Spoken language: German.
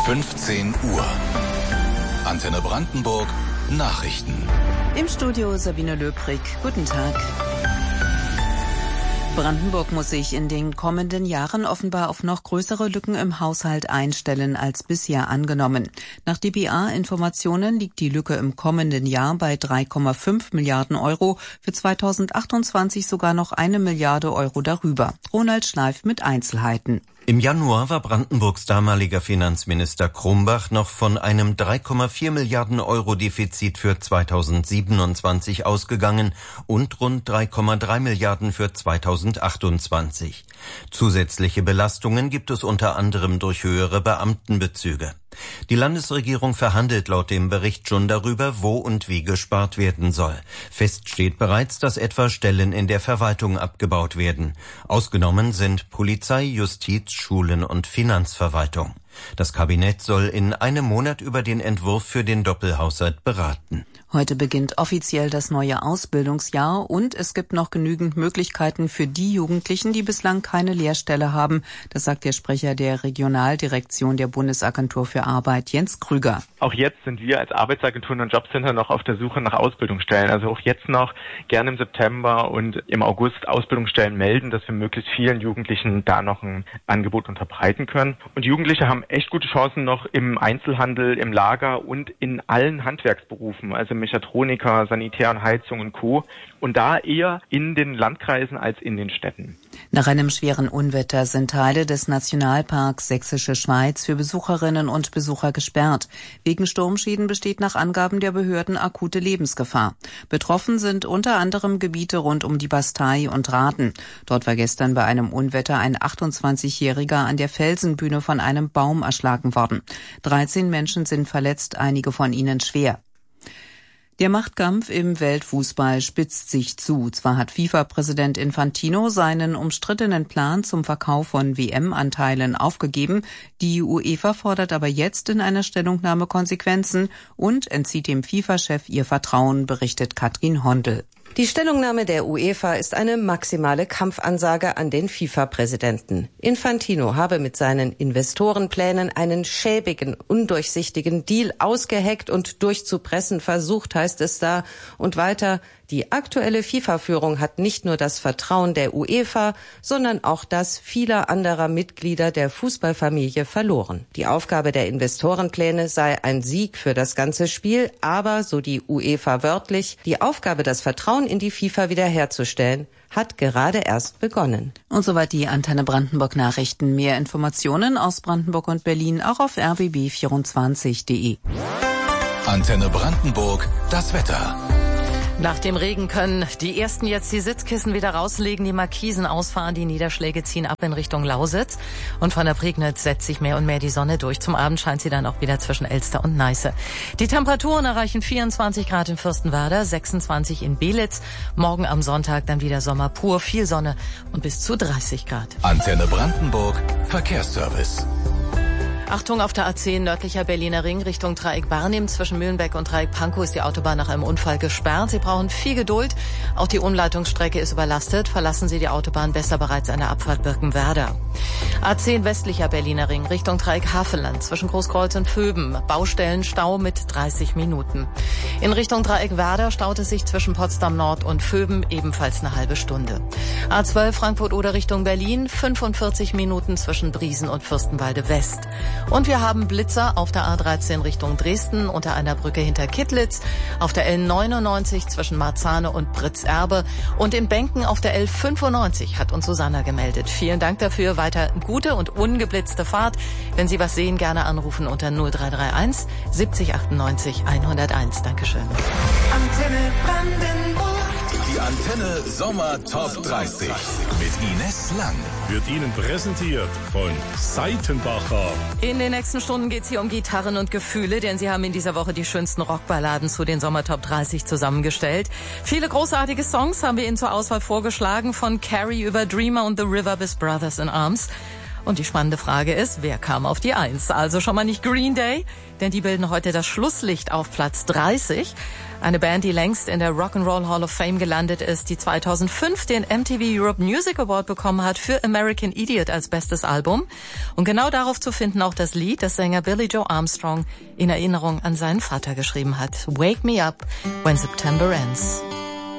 15 Uhr. Antenne Brandenburg Nachrichten. Im Studio Sabine Löbrig. Guten Tag. Brandenburg muss sich in den kommenden Jahren offenbar auf noch größere Lücken im Haushalt einstellen als bisher angenommen. Nach dpa-Informationen liegt die Lücke im kommenden Jahr bei 3,5 Milliarden Euro, für 2028 sogar noch 1 Milliarde Euro darüber. Ronald Schleif mit Einzelheiten. Im Januar war Brandenburgs damaliger Finanzminister Krumbach noch von einem 3,4 Milliarden Euro Defizit für 2027 ausgegangen und rund 3,3 Milliarden für 2028. Zusätzliche Belastungen gibt es unter anderem durch höhere Beamtenbezüge. Die Landesregierung verhandelt laut dem Bericht schon darüber, wo und wie gespart werden soll. Fest steht bereits, dass etwa Stellen in der Verwaltung abgebaut werden. Ausgenommen sind Polizei, Justiz, Schulen und Finanzverwaltung. Das Kabinett soll in einem Monat über den Entwurf für den Doppelhaushalt beraten. Heute beginnt offiziell das neue Ausbildungsjahr und es gibt noch genügend Möglichkeiten für die Jugendlichen, die bislang keine Lehrstelle haben. Das sagt der Sprecher der Regionaldirektion der Bundesagentur für Arbeit, Jens Krüger. Auch jetzt sind wir als Arbeitsagenturen und Jobcenter noch auf der Suche nach Ausbildungsstellen. Also auch jetzt noch gerne im September und im August Ausbildungsstellen melden, dass wir möglichst vielen Jugendlichen da noch ein Angebot unterbreiten können. Und Jugendliche haben echt gute Chancen noch im Einzelhandel, im Lager und in allen Handwerksberufen, also Mechatroniker, Sanitär und Heizung und Co. Und da eher in den Landkreisen als in den Städten. Nach einem schweren Unwetter sind Teile des Nationalparks Sächsische Schweiz für Besucherinnen und Besucher gesperrt. Wegen Sturmschäden besteht nach Angaben der Behörden akute Lebensgefahr. Betroffen sind unter anderem Gebiete rund um die Bastei und Rathen. Dort war gestern bei einem Unwetter ein 28-Jähriger an der Felsenbühne von einem Baum erschlagen worden. 13 Menschen sind verletzt, einige von ihnen schwer. Der Machtkampf im Weltfußball spitzt sich zu. Zwar hat FIFA-Präsident Infantino seinen umstrittenen Plan zum Verkauf von WM-Anteilen aufgegeben, die UEFA fordert aber jetzt in einer Stellungnahme Konsequenzen und entzieht dem FIFA-Chef ihr Vertrauen, berichtet Katrin Hondel. Die Stellungnahme der UEFA ist eine maximale Kampfansage an den FIFA-Präsidenten. Infantino habe mit seinen Investorenplänen einen schäbigen, undurchsichtigen Deal ausgeheckt und durchzupressen versucht, heißt es da. Und weiter, die aktuelle FIFA-Führung hat nicht nur das Vertrauen der UEFA, sondern auch das vieler anderer Mitglieder der Fußballfamilie verloren. Die Aufgabe der Investorenpläne sei ein Sieg für das ganze Spiel, aber, so die UEFA wörtlich, die Aufgabe, das Vertrauen in die FIFA wiederherzustellen, hat gerade erst begonnen. Und soweit die Antenne Brandenburg Nachrichten. Mehr Informationen aus Brandenburg und Berlin auch auf rbb24.de. Antenne Brandenburg, das Wetter. Nach dem Regen können die Ersten jetzt die Sitzkissen wieder rauslegen, die Markisen ausfahren, die Niederschläge ziehen ab in Richtung Lausitz und von der Prignitz setzt sich mehr und mehr die Sonne durch. Zum Abend scheint sie dann auch wieder zwischen Elster und Neiße. Die Temperaturen erreichen 24 Grad in Fürstenwerder, 26 in Belitz. Morgen am Sonntag dann wieder Sommer pur, viel Sonne und bis zu 30 Grad. Antenne Brandenburg, Verkehrsservice. Achtung, auf der A10 nördlicher Berliner Ring Richtung Dreieck Barnim. Zwischen Mühlenbeck und Dreieck Pankow ist die Autobahn nach einem Unfall gesperrt. Sie brauchen viel Geduld. Auch die Umleitungsstrecke ist überlastet. Verlassen Sie die Autobahn besser bereits an der Abfahrt Birkenwerder. A10 westlicher Berliner Ring Richtung Dreieck Havelland. Zwischen Großkreuz und Vöben. Baustellenstau mit 30 Minuten. In Richtung Dreieck Werder staut es sich zwischen Potsdam Nord und Vöben ebenfalls eine halbe Stunde. A12 Frankfurt oder Richtung Berlin. 45 Minuten zwischen Briesen und Fürstenwalde West. Und wir haben Blitzer auf der A13 Richtung Dresden unter einer Brücke hinter Kittlitz, auf der L99 zwischen Marzahne und Britzerbe und in Benken auf der L95, hat uns Susanna gemeldet. Vielen Dank dafür. Weiter gute und ungeblitzte Fahrt. Wenn Sie was sehen, gerne anrufen unter 0331 70 98 101. Dankeschön. Antenne Brandenburg. Die Antenne Sommer Top 30 mit Ines Lang. Wird Ihnen präsentiert von Seitenbacher. In den nächsten Stunden geht es hier um Gitarren und Gefühle, denn Sie haben in dieser Woche die schönsten Rockballaden zu den Sommer Top 30 zusammengestellt. Viele großartige Songs haben wir Ihnen zur Auswahl vorgeschlagen, von Carrie über Dreamer und The River bis Brothers in Arms. Und die spannende Frage ist, wer kam auf die 1? Also schon mal nicht Green Day, denn die bilden heute das Schlusslicht auf Platz 30. Eine Band, die längst in der Rock'n'Roll Hall of Fame gelandet ist, die 2005 den MTV Europe Music Award bekommen hat für American Idiot als bestes Album. Und genau darauf zu finden auch das Lied, das Sänger Billy Joe Armstrong in Erinnerung an seinen Vater geschrieben hat. Wake Me Up When September Ends.